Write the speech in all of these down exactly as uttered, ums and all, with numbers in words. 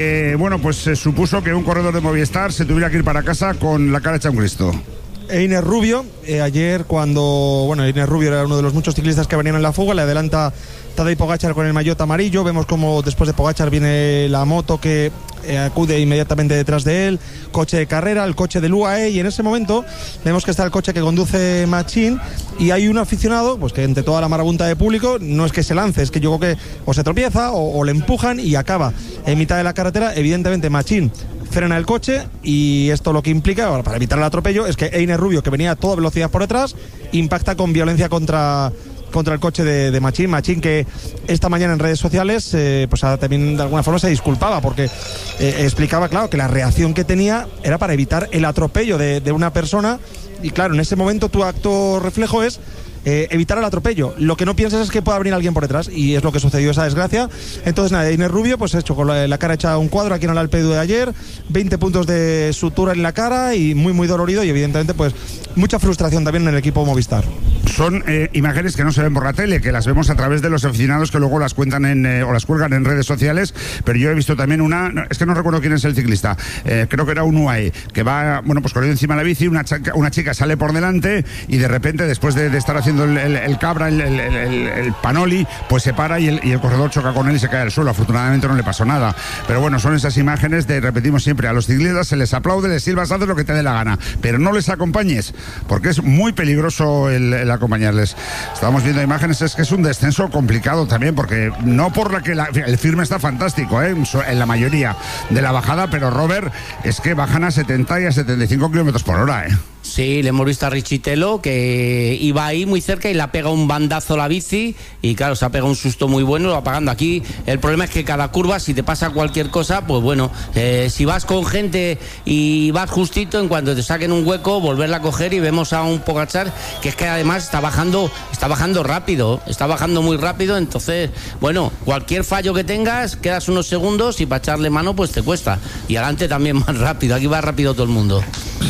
Eh, bueno, pues se supuso que un corredor de Movistar se tuviera que ir para casa con la cara hecha un Cristo. Einer Rubio, eh, ayer cuando, bueno, Einer Rubio era uno de los muchos ciclistas que venían en la fuga, le adelanta Tadej Pogačar con el maillot amarillo, vemos como después de Pogačar viene la moto que eh, acude inmediatamente detrás de él, coche de carrera, el coche del U A E, y en ese momento vemos que está el coche que conduce Machín y hay un aficionado, pues que entre toda la marabunta de público, no es que se lance, es que yo creo que o se tropieza o, o le empujan y acaba en mitad de la carretera. Evidentemente Machín frena el coche y esto lo que implica, para evitar el atropello, es que Einer Rubio, que venía a toda velocidad por detrás, impacta con violencia contra, contra el coche de, de Machín. Machín, que esta mañana en redes sociales eh, pues también de alguna forma se disculpaba porque eh, explicaba, claro, que la reacción que tenía era para evitar el atropello de, de una persona, y claro, en ese momento tu acto reflejo es Eh, evitar el atropello. Lo que no piensas es que pueda venir alguien por detrás, y es lo que sucedió, esa desgracia. Entonces nada, Einer Rubio pues hecho con la, la cara hecha un cuadro aquí en el Alpe d'Huez de ayer, veinte puntos de sutura en la cara y muy muy dolorido, y evidentemente pues mucha frustración también en el equipo Movistar. Son eh, imágenes que no se ven por la tele, que las vemos a través de los aficionados que luego las cuentan en, eh, o las cuelgan en redes sociales, pero yo he visto también una, no, es que no recuerdo quién es el ciclista, eh, creo que era un U A E, que va, bueno, pues corriendo encima de la bici, una chica, una chica sale por delante y de repente, después de, de estar haciendo el, el, el cabra, el, el, el, el panoli, pues se para y el, y el corredor choca con él y se cae al suelo. Afortunadamente no le pasó nada, pero bueno, son esas imágenes de, repetimos siempre, a los ciclistas se les aplaude, les silbas, haces lo que te dé la gana, pero no les acompañes, porque es muy peligroso el, el acompañarles. Estábamos viendo imágenes, es que es un descenso complicado también, porque no por la que la, el firme está fantástico, ¿eh? En la mayoría de la bajada, pero Robert, es que bajan a setenta y a setenta y cinco kilómetros por hora, ¿eh? Sí, le hemos visto a Richitelo que iba ahí muy cerca y le ha pegado un bandazo a la bici y claro, se ha pegado un susto muy bueno, lo va pagando. Aquí el problema es que cada curva, si te pasa cualquier cosa, pues bueno, eh, si vas con gente y vas justito, en cuanto te saquen un hueco, volverla a coger, y vemos a un Pogačar que es que además está bajando, está bajando rápido, está bajando muy rápido, entonces, bueno, cualquier fallo que tengas, quedas unos segundos y para echarle mano pues te cuesta. Y adelante también más rápido, aquí va rápido todo el mundo.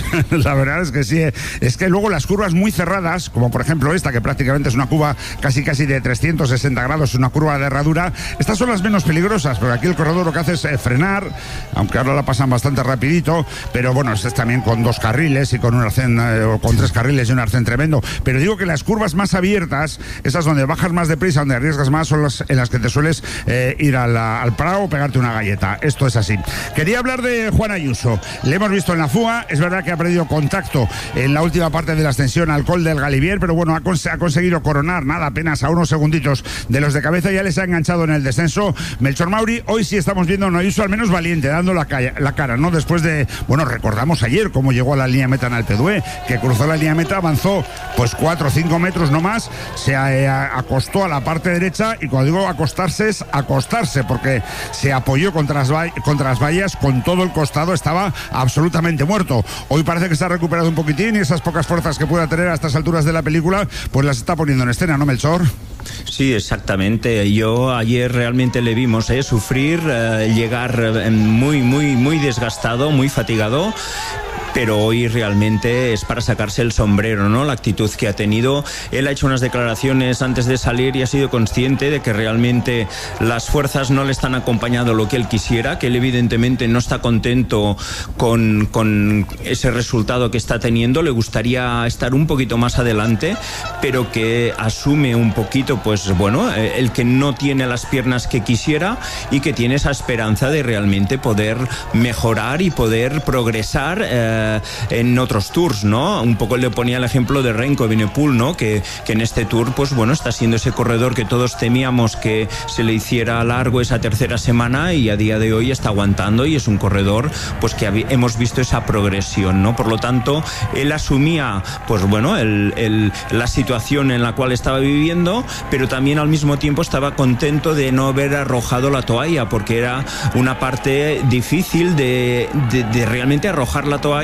La verdad es que sí, es que luego las curvas muy cerradas, como por ejemplo esta, que prácticamente es una curva casi casi de trescientos sesenta grados, una curva de herradura, estas son las menos peligrosas, porque aquí el corredor lo que hace es eh, frenar, aunque ahora la pasan bastante rapidito, pero bueno, es también con dos carriles y con un arcén, eh, o con tres carriles y un arcén tremendo. Pero digo que las curvas más abiertas, esas donde bajas más deprisa, donde arriesgas más, son las en las que te sueles eh, ir a la, al Prado o pegarte una galleta. Esto es así. Quería hablar de Juan Ayuso. Le hemos visto en la fuga, es verdad que ha perdido contacto en la última parte de la ascensión al Col del Galibier, pero bueno, ha, cons ha conseguido coronar, nada, apenas a unos segunditos de los de cabeza, ya les ha enganchado en el descenso Melchor Mauri. Hoy sí estamos viendo a un Ayuso al menos valiente, dando la, la cara, ¿no? Después de, bueno, recordamos ayer cómo llegó a la línea meta en Alpe d'Huez, que cruzó la línea meta, avanzó pues cuatro o cinco metros no más, se eh, acostó a la parte derecha, y cuando digo acostarse es acostarse, porque se apoyó contra las, contra las vallas, con todo el costado estaba absolutamente muerto. Hoy parece que se ha recuperado un poquitín y esas pocas fuerzas que pueda tener a estas alturas de la película, pues las está poniendo en escena, ¿no, Melchor? Sí, exactamente. Yo ayer realmente le vimos eh, sufrir, eh, llegar eh, muy, muy, muy desgastado, muy fatigado. Pero hoy realmente es para sacarse el sombrero, ¿no? La actitud que ha tenido. Él ha hecho unas declaraciones antes de salir y ha sido consciente de que realmente las fuerzas no le están acompañando lo que él quisiera, que él evidentemente no está contento con, con ese resultado que está teniendo, le gustaría estar un poquito más adelante, pero que asume un poquito, pues bueno, el que no tiene las piernas que quisiera y que tiene esa esperanza de realmente poder mejorar y poder progresar eh, en otros tours, ¿no? Un poco le ponía el ejemplo de Remco Evenepoel, ¿no? Que, que en este tour, pues bueno, está siendo ese corredor que todos temíamos que se le hiciera largo esa tercera semana, y a día de hoy está aguantando y es un corredor, pues que hemos visto esa progresión, ¿no? Por lo tanto, él asumía, pues bueno, el, el, la situación en la cual estaba viviendo, pero también al mismo tiempo estaba contento de no haber arrojado la toalla, porque era una parte difícil de, de, de realmente arrojar la toalla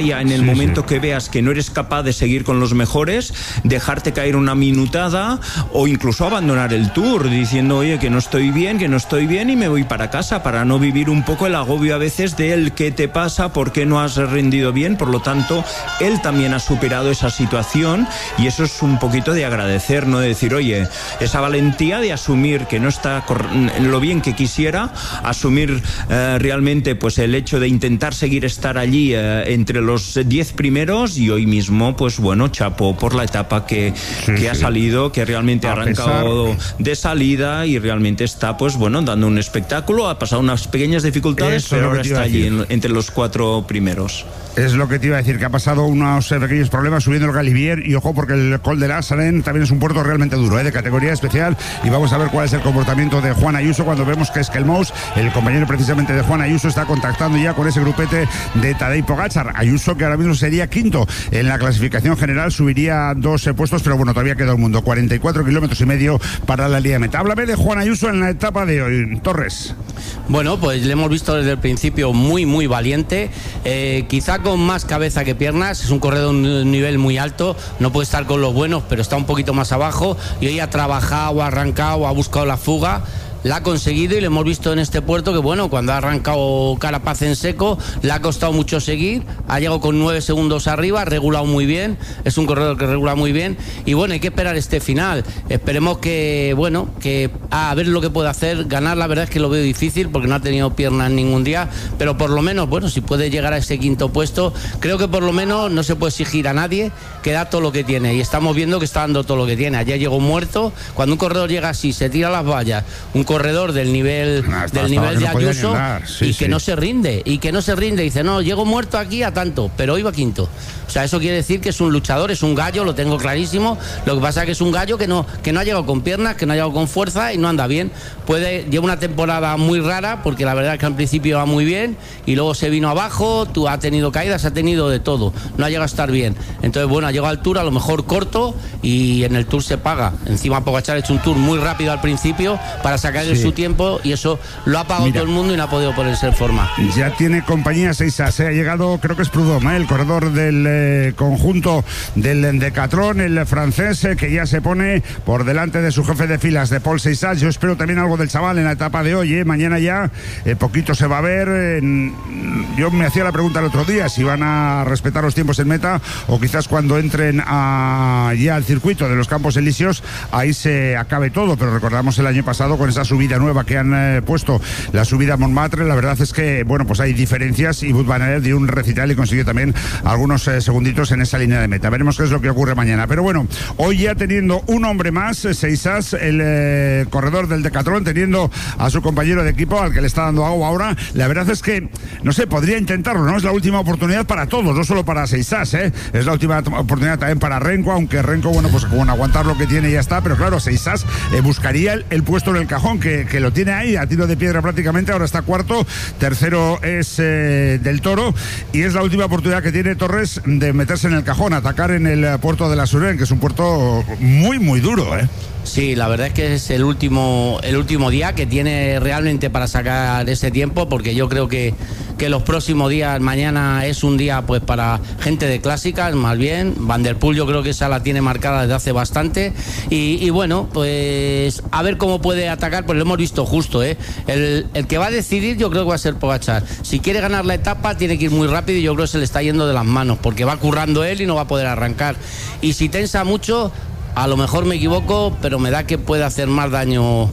ya en el Sí, momento sí. que veas que no eres capaz de seguir con los mejores, dejarte caer una minutada o incluso abandonar el tour diciendo, oye, que no estoy bien, que no estoy bien y me voy para casa, para no vivir un poco el agobio a veces del qué te pasa, por qué no has rendido bien. Por lo tanto, él también ha superado esa situación y eso es un poquito de agradecer, no de decir, oye, esa valentía de asumir que no está lo bien que quisiera, asumir eh, realmente pues el hecho de intentar seguir estar allí eh, entre los diez primeros y hoy mismo, pues bueno, chapo por la etapa que, Sí, que sí. ha salido, que realmente ha A arrancado pesar- de salida y realmente está pues bueno, dando un espectáculo, ha pasado unas pequeñas dificultades, Eso es pero lo que ahora te iba está a allí decir. en- entre los cuatro primeros. Es lo que te iba a decir, que ha pasado unos eh, pequeños problemas subiendo el Galibier y ojo porque el Col de la Sarén también es un puerto realmente duro, ¿eh? De categoría especial, y vamos a ver cuál es el comportamiento de Juan Ayuso cuando vemos que Esquelmous, el compañero precisamente de Juan Ayuso, está contactando ya con ese grupete de Tadej Pogačar. Ayuso, que ahora mismo sería quinto en la clasificación general, subiría dos eh, puestos, pero bueno, todavía queda un mundo, cuarenta y cuatro kilómetros y medio para la línea de meta. Háblame de Juan Ayuso en la etapa de hoy, Torres. Bueno, pues le hemos visto desde el principio muy, muy valiente, eh, quizá con más cabeza que piernas. Es un corredor de un nivel muy alto, no puede estar con los buenos, pero está un poquito más abajo y hoy ha trabajado, ha arrancado, ha buscado la fuga. La ha conseguido y le hemos visto en este puerto que, bueno, cuando ha arrancado Carapaz en seco, le ha costado mucho seguir, ha llegado con nueve segundos arriba, ha regulado muy bien, es un corredor que regula muy bien y, bueno, hay que esperar este final. Esperemos que, bueno, que a ver lo que puede hacer. Ganar, la verdad es que lo veo difícil porque no ha tenido piernas ningún día, pero por lo menos, bueno, si puede llegar a ese quinto puesto, creo que por lo menos no se puede exigir a nadie que da todo lo que tiene y estamos viendo que está dando todo lo que tiene. Ayer llegó muerto, cuando un corredor llega así, se tira a las vallas, un corredor del nivel Ah, está- del estaba nivel que de no podía ni Ayuso andar. Sí, y que sí. no se rinde y que no se rinde, dice, no, llego muerto aquí a tanto, pero hoy va quinto. O sea, eso quiere decir que es un luchador, es un gallo, lo tengo clarísimo. Lo que pasa es que es un gallo que no, que no ha llegado con piernas, que no ha llegado con fuerza y no anda bien. Puede, lleva una temporada muy rara porque la verdad es que al principio va muy bien y luego se vino abajo, tú ha tenido caídas, ha tenido de todo, no ha llegado a estar bien. Entonces, bueno, ha llegado a altura, a lo mejor corto, y en el Tour se paga. Encima Pogačar ha hecho un Tour muy rápido al principio para sacarle Sí. su tiempo y eso lo ha pagado Mira. todo el mundo y no ha podido ponerse en forma. Ya tiene compañía Seisas, se ha llegado, creo que es Prudhomme, ¿eh? El corredor del eh, conjunto del Decathlon, el francés, eh, que ya se pone por delante de su jefe de filas, de Paul Seisas. Yo espero también algo del chaval en la etapa de hoy, ¿eh? Mañana ya eh, poquito se va a ver. eh, yo me hacía la pregunta el otro día si van a respetar los tiempos en meta o quizás cuando entren a, ya al circuito de los Campos Elíseos ahí se acabe todo, pero recordamos el año pasado con esa subida nueva que han eh, puesto, la subida a Montmartre. La verdad es que, bueno, pues hay diferencias y Wout van Aert dio un recital y consiguió también algunos eh, segunditos en esa línea de meta. Veremos qué es lo que ocurre mañana. Pero bueno, hoy ya teniendo un hombre más, eh, Seisas, el eh, corredor del Decathlon, teniendo a su compañero de equipo al que le está dando agua ahora, la verdad es que, no sé, podría intentarlo, ¿no? Es la última oportunidad para todos, no solo para Seisas, ¿eh? Es la última oportunidad también para Renko, aunque Renko, bueno, pues con aguantar lo que tiene ya está, pero claro, Seisas eh, buscaría el, el puesto en el cajón, que, que lo tiene ahí a tiro de piedra prácticamente. Ahora está cuarto, tercero es eh, Del Toro y es la última oportunidad que tiene Torres de meterse en el cajón, atacar en el puerto de la Suren, que es un puerto muy muy duro, ¿eh? Sí, la verdad es que es el último, el último día que tiene realmente para sacar ese tiempo, porque yo creo que, que los próximos días, mañana es un día pues para gente de clásicas, más bien. Van der Poel yo creo que esa la tiene marcada desde hace bastante y, y bueno, pues a ver cómo puede atacar, pues lo hemos visto justo, ¿eh? El, el que va a decidir yo creo que va a ser Pogačar. Si quiere ganar la etapa tiene que ir muy rápido y yo creo que se le está yendo de las manos, porque va currando él y no va a poder arrancar. Y si tensa mucho, a lo mejor me equivoco, pero me da que puede hacer más daño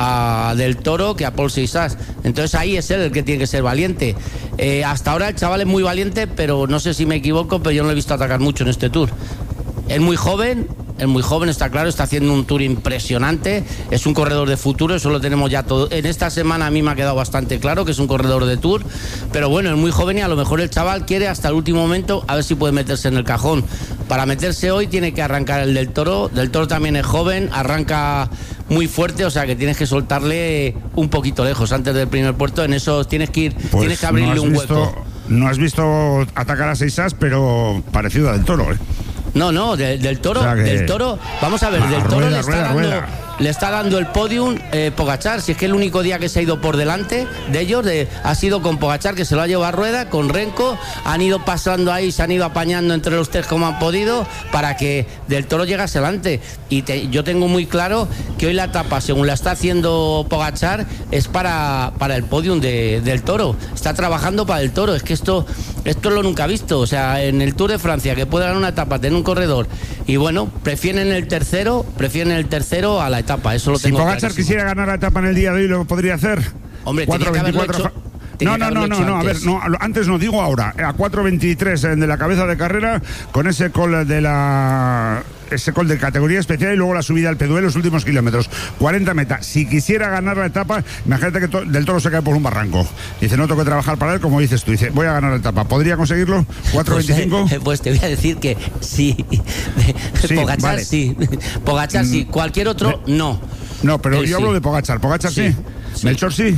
a Del Toro que a Paul Seisas. Entonces ahí es él el que tiene que ser valiente. Eh, hasta ahora el chaval es muy valiente, pero no sé si me equivoco, pero yo no lo he visto atacar mucho en este Tour. Es muy joven, es muy joven, está claro, está haciendo un Tour impresionante, es un corredor de futuro, eso lo tenemos ya todo. En esta semana a mí me ha quedado bastante claro que es un corredor de Tour, pero bueno, es muy joven y a lo mejor el chaval quiere hasta el último momento a ver si puede meterse en el cajón. Para meterse hoy tiene que arrancar el Del Toro. Del Toro también es joven, arranca muy fuerte, o sea que tienes que soltarle un poquito lejos antes del primer puerto. En eso tienes que ir, Pues tienes que abrirle no has un visto, hueco. No has visto atacar a Seisas, pero parecido a Del Toro, ¿eh? No, no, de- del Toro, O sea que- del Toro, vamos a ver, Ah, del Toro rueda, le está rueda, dando, rueda. le está dando el podium eh, Pogačar. Si es que el único día que se ha ido por delante de ellos de, ha sido con Pogačar, que se lo ha llevado a rueda, con Renko, han ido pasando ahí, se han ido apañando entre los tres como han podido para que Del Toro llegase adelante. Y te, yo tengo muy claro que hoy la etapa, según la está haciendo Pogačar, es para, para el podium de, del Toro. Está trabajando para el Toro. Es que esto, esto lo nunca visto. O sea, en el Tour de Francia, que puede ganar una etapa, tener un corredor, y bueno, prefieren el tercero, prefieren el tercero a la etapa. Eso lo tengo Si Pogačar clarísimo. quisiera ganar la etapa en el día de hoy, ¿lo podría hacer? Hombre, tenía que haberlo hecho. No, no, no, no, no, a ver, no, antes no, digo ahora, a cuatro veintitrés de la cabeza de carrera, con ese call de la ese call de categoría especial y luego la subida al Peduel, los últimos kilómetros, cuarenta metas. Si quisiera ganar la etapa, imagínate que to, Del Toro se cae por un barranco. Dice, no tengo que trabajar para él, como dices tú. Dice, voy a ganar la etapa. ¿Podría conseguirlo? ¿cuatro veinticinco? Pues, pues te voy a decir que sí. Sí, Pogačar vale. sí. Pogačar sí. Cualquier otro, no. No, pero Eh, yo sí. hablo de Pogačar. ¿Pogačar sí? Sí, sí. ¿Melchor sí?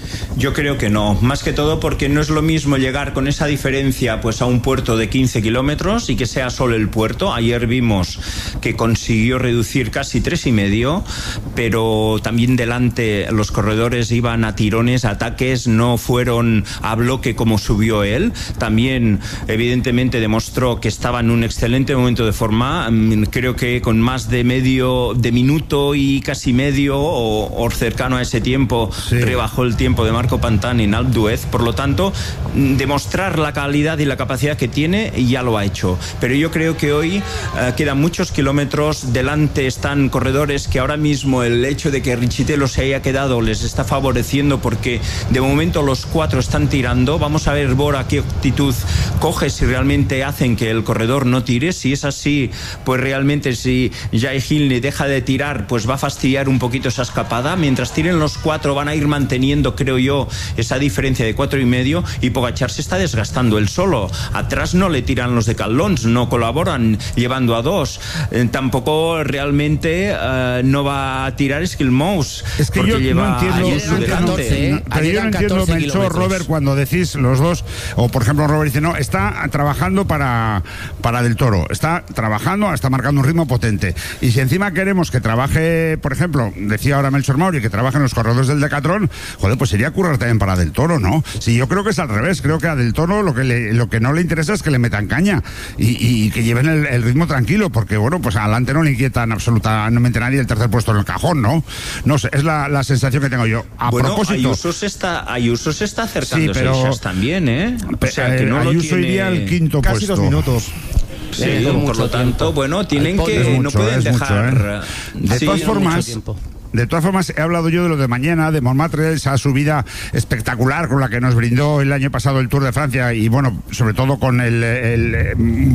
Yo creo que no, más que todo porque no es lo mismo llegar con esa diferencia pues a un puerto de quince kilómetros y que sea solo el puerto. Ayer vimos que consiguió reducir casi tres y medio, pero también delante los corredores iban a tirones, ataques, no fueron a bloque como subió él. También evidentemente demostró que estaba en un excelente momento de forma. Creo que con más de medio de minuto y casi medio o, o cercano a ese tiempo, sí, rebajó el tiempo de Marco Pantani en Alpe d'Huez. Por lo tanto, demostrar la calidad y la capacidad que tiene ya lo ha hecho, pero yo creo que hoy eh, quedan muchos kilómetros. Delante están corredores que ahora mismo el hecho de que Riccitello se haya quedado les está favoreciendo, porque de momento los cuatro están tirando. Vamos a ver Bora qué actitud coge, si realmente hacen que el corredor no tire. Si es así, pues realmente si Jai Hindley deja de tirar, pues va a fastidiar un poquito esa escapada. Mientras tiren los cuatro van a ir manteniendo, creo yo, esa diferencia de cuatro y medio, y Pogačar se está desgastando él solo. Atrás no le tiran los de Caldons, no colaboran llevando a dos. Eh, tampoco realmente eh, no va a tirar Skilmous. Es que yo no entiendo, no entiendo, catorce, ¿eh? Pero yo no entiendo, Melchor, Robert, cuando decís los dos, o por ejemplo Robert dice, no, está trabajando para, para Del Toro, está trabajando, está marcando un ritmo potente. Y si encima queremos que trabaje, por ejemplo, decía ahora Melchor Mauri, que trabaje en los corredores del Decatlón, joder, pues sería currar también para Del Toro, ¿no? Sí, yo creo que es al revés. Creo que a Del Toro lo que le, lo que no le interesa es que le metan caña y, y que lleven el, el ritmo tranquilo, porque bueno, pues adelante no le inquietan absolutamente nadie el tercer puesto en el cajón, ¿no? No sé, es la, la sensación que tengo yo. A bueno, propósito, Ayuso se está, Ayuso se está acercando, sí, pero también, ¿eh? O sea, que no Ayuso lo tiene... iría al quinto casi puesto. dos minutos. Sí, por mucho lo tanto, tiempo. bueno, tienen Al que, podio. no mucho, pueden es dejar... mucho, ¿eh? De Sí, todas no, formas, mucho tiempo. De todas formas, he hablado yo de lo de mañana, de Montmartre, esa subida espectacular con la que nos brindó el año pasado el Tour de Francia, y bueno, sobre todo con el, el, el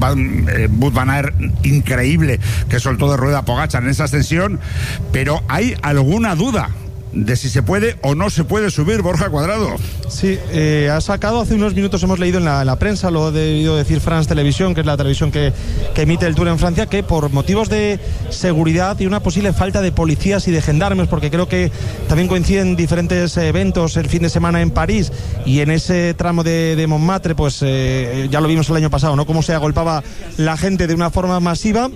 Wout van Aert increíble que soltó de rueda Pogačar en esa ascensión, pero hay alguna duda de si se puede o no se puede subir, Borja Cuadrado. Sí, eh, ha sacado hace unos minutos, hemos leído en la, en la prensa, lo ha debido decir France Televisión, que es la televisión que, que emite el Tour en Francia, que por motivos de seguridad y una posible falta de policías y de gendarmes, porque creo que también coinciden diferentes eventos el fin de semana en París y en ese tramo de, de Montmartre, pues eh, ya lo vimos el año pasado, ¿no? Cómo se agolpaba la gente de una forma masiva.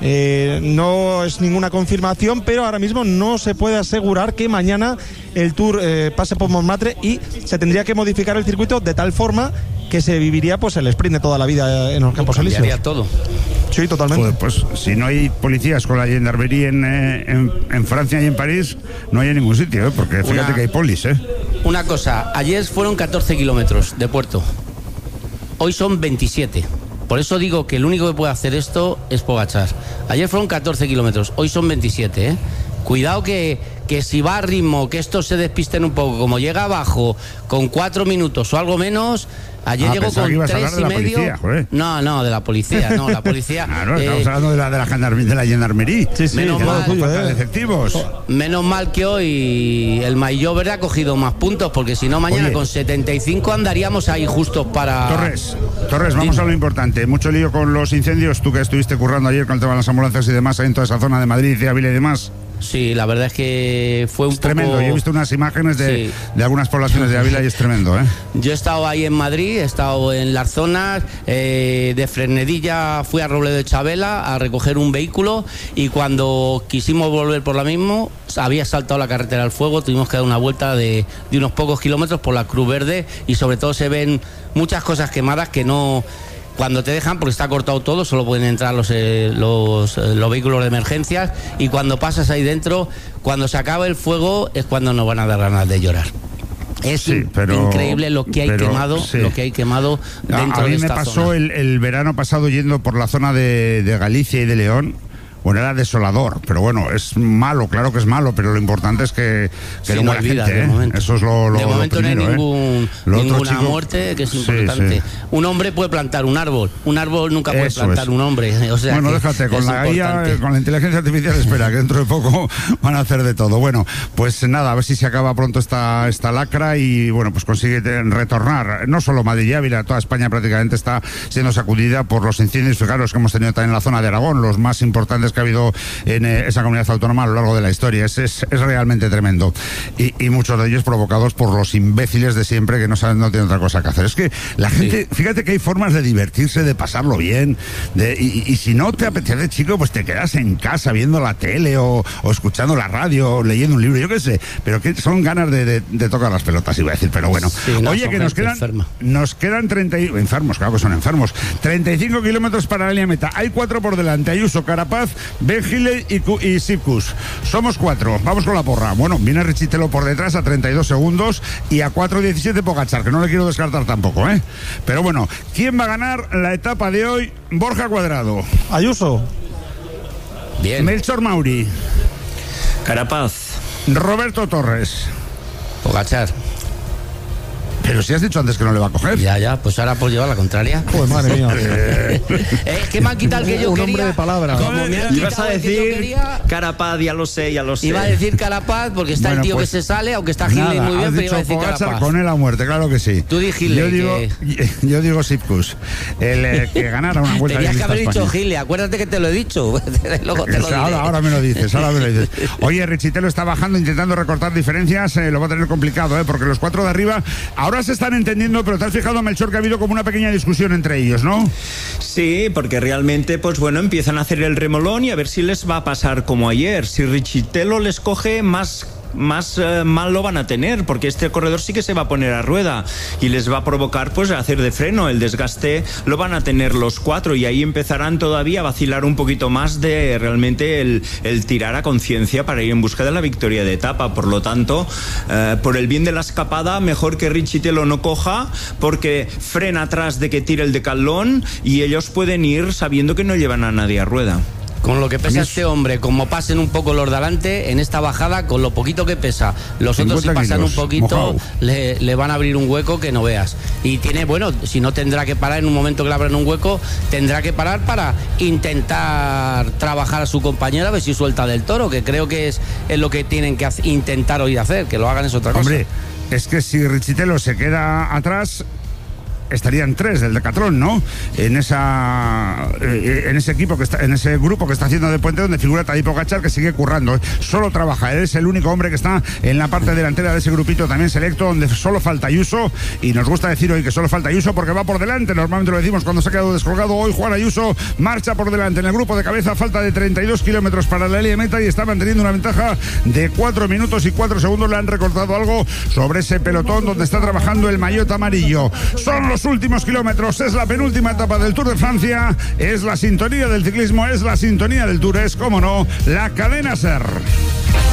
Eh, no es ninguna confirmación, pero ahora mismo no se puede asegurar que mañana el Tour eh, pase por Montmartre, y se tendría que modificar el circuito de tal forma que se viviría pues el sprint de toda la vida en los Campos Elíseos. Cambiaría todo. Sí, totalmente. Joder, pues si no hay policías con la gendarmería en, eh, en, en Francia y en París, no hay en ningún sitio, ¿eh? Porque fíjate Una, que hay polis, ¿eh? Una cosa, ayer fueron catorce kilómetros de puerto, hoy son veintisiete. Por eso digo que el único que puede hacer esto es Pogačar. Ayer fueron catorce kilómetros, hoy son veintisiete, ¿eh? Cuidado que, que si va a ritmo, que estos se despisten un poco, como llega abajo con cuatro minutos o algo menos. Ayer Ah, llegó pensaba que con ibas a tres hablar de y la medio. policía, joder. No, no, de la policía, no, la policía. Claro, eh, estamos hablando de la, de la gendarmería, de la gendarmería. Sí, sí, menos Que no mal, hace falta eh. de efectivos. Menos mal que hoy el Maillot ha cogido más puntos, porque si no mañana Oye. con setenta y cinco andaríamos ahí justos para... Torres, Torres, vamos a lo importante. Mucho lío con los incendios. Tú que estuviste currando ayer con el tema de las ambulancias y demás, ahí en toda esa zona de Madrid y Ávila y demás. Sí, la verdad es que fue un es tremendo. poco... Yo he visto unas imágenes de, sí. de algunas poblaciones de Ávila y es tremendo, ¿eh? Yo he estado ahí en Madrid, he estado en las zonas, eh, de Fresnedilla fui a Robledo de Chabela a recoger un vehículo y cuando quisimos volver por la misma, había saltado la carretera al fuego, tuvimos que dar una vuelta de, de unos pocos kilómetros por la Cruz Verde y sobre todo se ven muchas cosas quemadas que no... Cuando te dejan, porque está cortado todo, solo pueden entrar los, eh, los, eh, los vehículos de emergencias y cuando pasas ahí dentro, cuando se acaba el fuego es cuando nos van a dar ganas de llorar. Es sí, pero, increíble lo que hay pero, quemado, sí. lo que hay quemado dentro a, a mí de me esta pasó zona. El, el verano pasado yendo por la zona de, de Galicia y de León. Bueno, era desolador, pero bueno, es malo, claro que es malo, pero lo importante es que, que sí, no muera olvidas, gente, ¿eh? Eso es lo, lo, de momento lo primero, no hay ningún, ¿eh? Lo ninguna otro, chico, muerte, que es sí, importante. Sí. Un hombre puede plantar un árbol, un árbol nunca puede Eso plantar es. un hombre. O sea bueno, que déjate, con es la I A, importante. con la inteligencia artificial, espera, que dentro de poco van a hacer de todo. Bueno, pues nada, a ver si se acaba pronto esta, esta lacra y bueno, pues consigue retornar. No solo Madrid y Ávila, toda España prácticamente está siendo sacudida por los incendios, fijaros que hemos tenido también en la zona de Aragón, los más importantes que ha habido en eh, esa comunidad autónoma a lo largo de la historia. Es, es, es realmente tremendo. Y, y muchos de ellos provocados por los imbéciles de siempre que no saben, no tienen otra cosa que hacer. Es que la gente, sí. Fíjate que hay formas de divertirse, de pasarlo bien, de, y, y si no te apetece, chico, pues te quedas en casa viendo la tele o, o escuchando la radio o leyendo un libro, yo qué sé, pero que son ganas de, de, de tocar las pelotas, iba a decir, pero bueno. Sí, no, oye, que nos quedan, enferma. nos quedan treinta y, enfermos, claro que son enfermos, treinta y cinco kilómetros para la línea meta. Hay cuatro por delante, Ayuso, Carapaz, Ben Gile y, y Sipkus. Somos cuatro, vamos con la porra. Bueno, viene Richitelo por detrás a treinta y dos segundos y a cuatro diecisiete Pogačar, que no le quiero descartar tampoco, ¿eh? Pero bueno, ¿quién va a ganar la etapa de hoy? Borja Cuadrado. Ayuso. Bien. Melchor Mauri. Carapaz. Roberto Torres. Pogačar. Pero si has dicho antes que no le va a coger. Ya, ya, pues ahora por llevar la contraria. Pues madre mía. Eh, es que me han quitado el que yo un quería. hombre de palabra. Como me han Ibas a quitado el que yo decir quería, Carapaz, ya lo sé, ya lo sé. iba a decir Carapaz porque está Bueno, el tío pues, que se sale, aunque está Gile nada, muy bien, has pero dicho iba a decir Pogačar Carapaz. con él a muerte, claro que sí. Tú di Gile, Yo digo, que... yo digo Sipkus. El eh, que ganara una vuelta. Tenías que haber España. dicho Gile, acuérdate que te lo he dicho. Luego te lo diré. Ahora, ahora me lo dices, ahora me lo dices. Oye, Richitelo está bajando, intentando recortar diferencias, eh, lo va a tener complicado, eh, porque los cuatro de arriba ahora se están entendiendo, pero te has fijado, Melchor, que ha habido como una pequeña discusión entre ellos, ¿no? Sí, porque realmente, pues bueno, empiezan a hacer el remolón y a ver si les va a pasar como ayer. Si Richitelo les coge, más más eh, mal lo van a tener, porque este corredor sí que se va a poner a rueda y les va a provocar pues hacer de freno. El desgaste lo van a tener los cuatro y ahí empezarán todavía a vacilar un poquito más de realmente el, el tirar a conciencia para ir en busca de la victoria de etapa. Por lo tanto, eh, por el bien de la escapada, mejor que Richitelo no coja, porque frena atrás de que tire el decalón y ellos pueden ir sabiendo que no llevan a nadie a rueda. Con lo que pesa este hombre, como pasen un poco los de adelante, en esta bajada, con lo poquito que pesa, los otros si pasan un poquito, le, le van a abrir un hueco que no veas. Y tiene, bueno, si no tendrá que parar en un momento que le abran un hueco, tendrá que parar para intentar trabajar a su compañero a ver si suelta del toro, que creo que es, es lo que tienen que hacer, intentar hoy hacer, que lo hagan es otra cosa. Hombre, es que si Richitelo se queda atrás, estarían tres del Decatlón, ¿no? En esa eh, en ese equipo que está, en ese grupo que está haciendo de puente, donde figura Tadej Pogačar, que sigue currando, ¿eh? Solo trabaja, él es el único hombre que está en la parte delantera de ese grupito también selecto, donde solo falta Ayuso, y nos gusta decir hoy que solo falta Ayuso porque va por delante, normalmente lo decimos cuando se ha quedado descolgado. Hoy Juan Ayuso marcha por delante en el grupo de cabeza, falta de treinta y dos kilómetros para la línea de meta y está manteniendo una ventaja de cuatro minutos y cuatro segundos. Le han recortado algo sobre ese pelotón donde está trabajando el maillot amarillo. Son los últimos kilómetros, es la penúltima etapa del Tour de Francia, es la sintonía del ciclismo, es la sintonía del Tour, es, como no, la cadena SER.